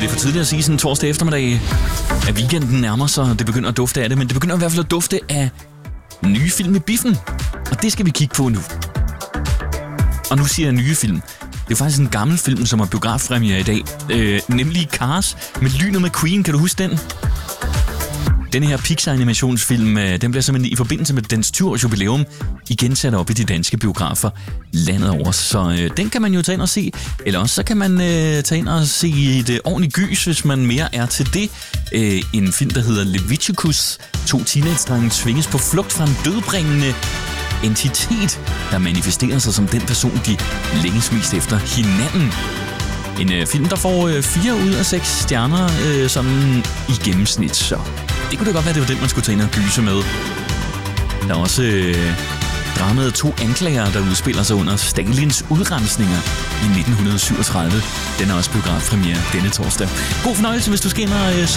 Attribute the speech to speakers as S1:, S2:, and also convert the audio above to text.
S1: for tidligt at sige sådan torsdag eftermiddag, at weekenden nærmer sig, det begynder at dufte af det, men det begynder i hvert fald at dufte af nye film i biffen. Og det skal vi kigge på nu. Og nu siger jeg nye film. Det er faktisk en gammel film, som har biografpremiere i dag. Nemlig Cars med Lynet McQueen. Kan du huske den? Denne her Pixar-animationsfilm, den bliver simpelthen i forbindelse med dens 20-års jubilæum igen sat op i de danske biografer landet over. Så den kan man jo tage ind og se. Eller også så kan man tage ind og se et ordentligt gys, hvis man mere er til det. En film, der hedder Leviticus. 2 teenage-drenge tvinges på flugt fra en dødbringende entitet, der manifesterer sig som den person, de længes mest efter hinanden. En film, der får 4 ud af 6 stjerner sådan i gennemsnit, så det kunne da godt være, det var den, man skulle tage ind og gyse med. Der er også dramaet 2 anklager, der udspiller sig under Stalins udrensninger i 1937. Den er også biografpremiere denne torsdag. God fornøjelse, hvis du skal ind og se